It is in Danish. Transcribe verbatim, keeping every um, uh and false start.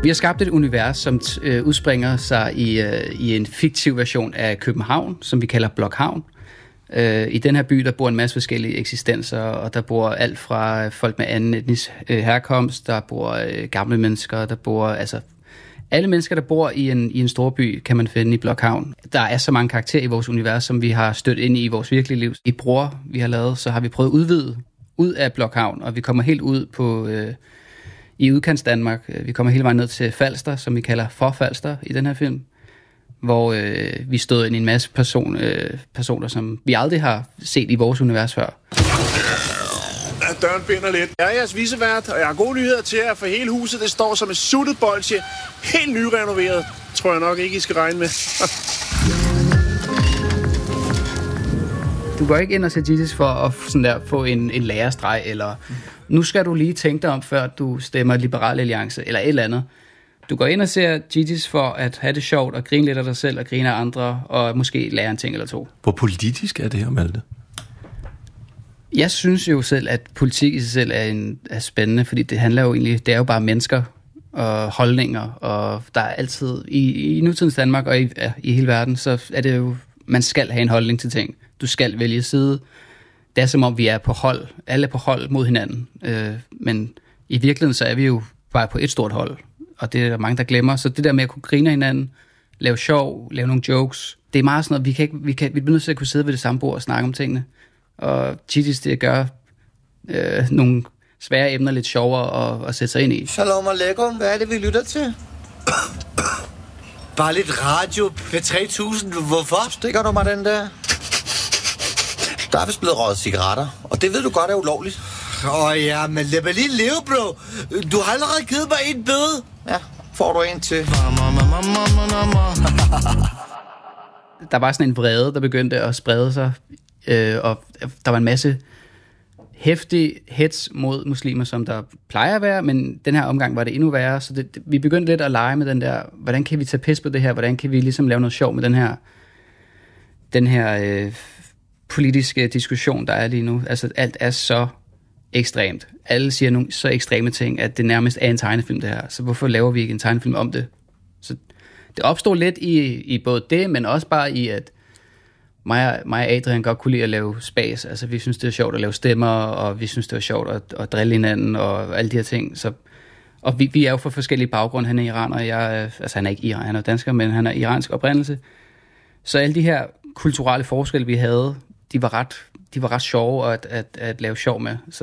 Vi har skabt et univers, som øh, udspringer sig i, øh, i en fiktiv version af København, som vi kalder Blokhavn. Øh, I den her by, der bor en masse forskellige eksistenser, og der bor alt fra folk med anden etnisk øh, herkomst, der bor øh, gamle mennesker, der bor... altså alle mennesker, der bor i en, i en stor by, kan man finde i Blokhavn. Der er så mange karakterer i vores univers, som vi har stødt ind i vores virkelige liv. I Bror, vi har lavet, så har vi prøvet at udvide ud af Blokhavn, og vi kommer helt ud på... Øh, i udkants Danmark. Vi kommer hele vejen ned til Falster, som vi kalder for Falster i den her film, hvor øh, vi stod ind i en masse person, øh, personer, som vi aldrig har set i vores univers før. Ja, døren binder lidt. Jeg er jeres vicevært, og jeg har gode nyheder til jer, for hele huset det står som et suttet bolsje. Helt nyrenoveret, tror jeg nok ikke, I skal regne med. Du går ikke ind og ser Gittes for at sådan der, få en, en lærestreg, eller nu skal du lige tænke dig om, før du stemmer Liberal Alliance, eller et eller andet. Du går ind og ser Gittes for at have det sjovt, og grine lidt af dig selv, og grine af andre, og måske lære en ting eller to. Hvor politisk er det her, Malte? Jeg synes jo selv, at politik i sig selv er, en, er spændende, fordi det handler jo egentlig, det er jo bare mennesker og holdninger, og der er altid, i, i nutidens Danmark og i, ja, i hele verden, så er det jo, man skal have en holdning til ting. Du skal vælge side. Det er som om, vi er på hold. Alle er på hold mod hinanden. Øh, men i virkeligheden, så er vi jo bare på et stort hold. Og det er der mange, der glemmer. Så det der med at kunne grine af hinanden, lave sjov, lave nogle jokes, det er meget sådan noget, vi kan ikke, vi kan, vi bliver nødt til at kunne sidde ved det samme bord og snakke om tingene. Og Gittes, det gør øh, nogle svære emner lidt sjovere at, at sætte sig ind i. Shalom alaikum. Hvad er det, vi lytter til? Bare lidt radio med tre tusind. Hvorfor? Stikker du mig den der? Der er vist blevet røget cigaretter, og det ved du godt er ulovligt. Åh oh, ja, men lad mig lige leve, bro. Du har allerede givet mig en bøde. Ja, får du en til. Der var sådan en vrede, der begyndte at sprede sig, øh, og der var en masse heftig hets mod muslimer, som der plejer at være, men den her omgang var det endnu værre, så det, det, vi begyndte lidt at lege med den der, hvordan kan vi tage pis på det her, hvordan kan vi ligesom lave noget sjov med den her, den her øh, politiske diskussion, der er lige nu. Altså alt er så ekstremt. Alle siger nogle så ekstreme ting, at det nærmest er en tegnefilm det her, så hvorfor laver vi ikke en tegnefilm om det? Så det opstod lidt i, i både det, men også bare i, at mig og, mig og Adrian godt kunne lide at lave spas. Altså, vi synes, det er sjovt at lave stemmer, og vi synes, det er sjovt at, at drille hinanden, og alle de her ting. Så, og vi, vi er jo fra forskellige baggrunde. Han er iraner, og jeg, altså han er ikke iran, han er dansker, men han er iransk oprindelse. Så alle de her kulturelle forskelle, vi havde, de var ret, de var ret sjove at, at, at lave sjov med. Så